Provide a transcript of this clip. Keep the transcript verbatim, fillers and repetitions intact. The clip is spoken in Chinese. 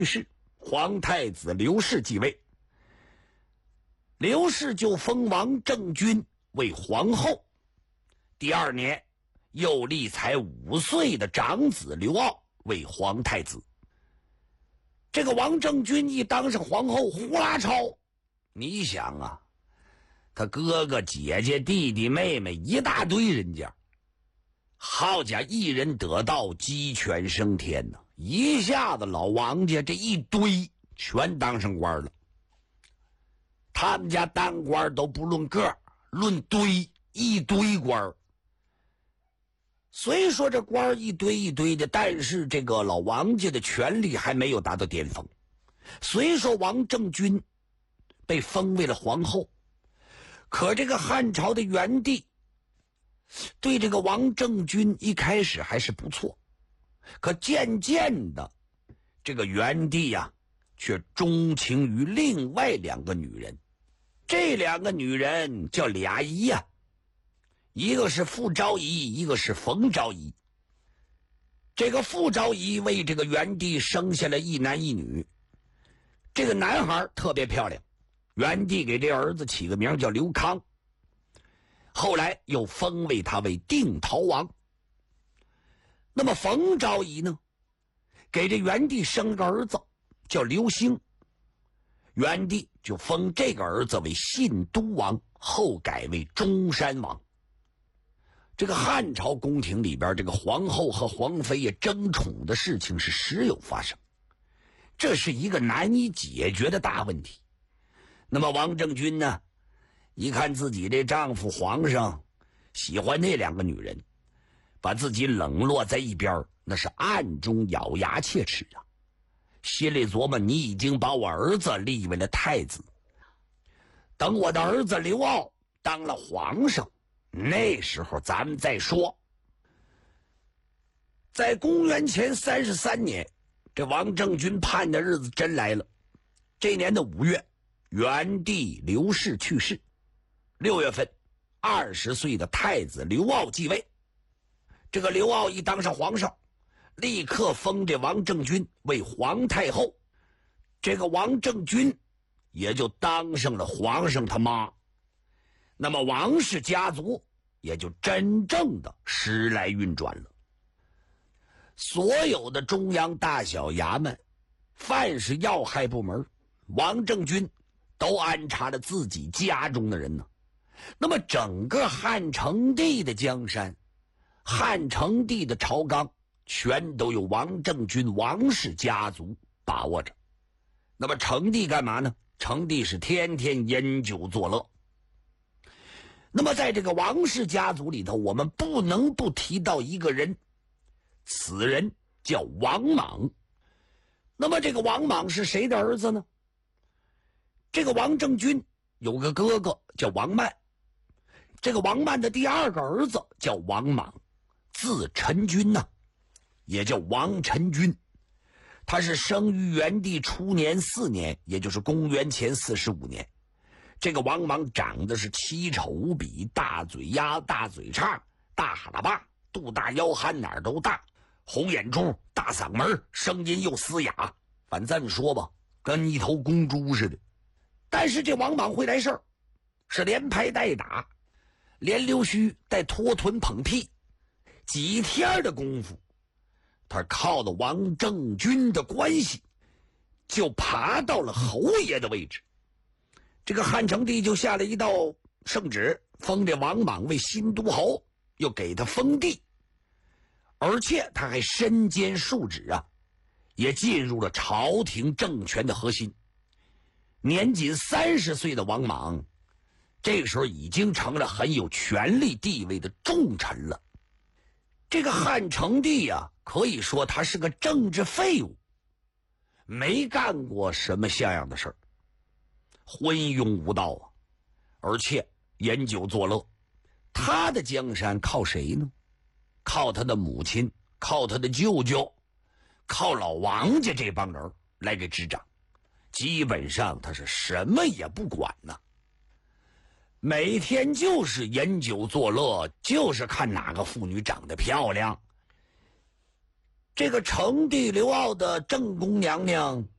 世，皇太子刘氏继位。刘氏就封王政君为皇后。第二年，又立才五岁的长子刘骜为皇太子。这个王政君一当上皇后，呼啦超，你想啊，他哥哥姐姐弟弟妹妹一大堆人家，好家一人得道鸡犬升天呢，一下子老王家这一堆全当上官了。他们家当官都不论个，论堆，一堆官。虽说这官一堆一堆的，但是这个老王家的权力还没有达到巅峰。虽说王政君被封为了皇后，可这个汉朝的元帝对这个王政君一开始还是不错，可渐渐的这个元帝呀、啊、却钟情于另外两个女人。这两个女人叫俩姨呀、啊，一个是傅昭仪，一个是冯昭仪。这个傅昭仪为这个元帝生下了一男一女，这个男孩特别漂亮，元帝给这儿子起个名叫刘康，后来又封为他为定陶王。那么冯昭仪呢，给这元帝生个儿子叫刘兴，元帝就封这个儿子为信都王，后改为中山王。这个汉朝宫廷里边，这个皇后和皇妃也争宠的事情是时有发生，这是一个难以解决的大问题。那么王政君呢，一看自己这丈夫皇上喜欢那两个女人，把自己冷落在一边，那是暗中咬牙切齿啊，心里琢磨，你已经把我儿子立为了太子，等我的儿子刘骜当了皇上，那时候咱们再说。在公元前三十三年，这王政君盼的日子真来了。这年的五月，元帝刘氏去世。六月份，二十岁的太子刘骜继位。这个刘骜一当上皇上，立刻封这王政君为皇太后，这个王政君也就当上了皇上他妈。那么王氏家族也就真正的时来运转了。所有的中央大小衙门，凡是要害部门，王政君都安插了自己家中的人呢。那么整个汉成帝的江山，汉成帝的朝纲，全都由王政君王氏家族把握着。那么成帝干嘛呢？成帝是天天饮酒作乐。那么在这个王氏家族里头，我们不能不提到一个人，此人叫王莽。那么这个王莽是谁的儿子呢？这个王政君有个哥哥叫王曼，这个王曼的第二个儿子叫王莽，字陈君呐、啊，也叫王陈君。他是生于元帝初年四年，也就是公元前四十五年。这个王莽长得是奇丑无比，大嘴丫，大嘴叉，大哈喇叭，肚大腰憨，哪儿都大，红眼珠，大嗓门，声音又嘶哑，反正这么说吧，跟一头公猪似的。但是这王莽会来事儿，是连拍带打，连溜须带拖臀捧屁，几天的功夫，他靠着王政君的关系，就爬到了侯爷的位置。这个汉成帝就下了一道圣旨，封这王莽为新都侯，又给他封地，而且他还身兼数职啊，也进入了朝廷政权的核心。年仅三十岁的王莽，这个时候已经成了很有权力地位的重臣了。这个汉成帝啊，可以说他是个政治废物，没干过什么像样的事儿，昏庸无道啊，而且饮酒作乐。他的江山靠谁呢？靠他的母亲，靠他的舅舅，靠老王家这帮人来给执掌。基本上他是什么也不管呢，每天就是饮酒作乐，就是看哪个妇女长得漂亮。这个成帝刘骜的正宫娘娘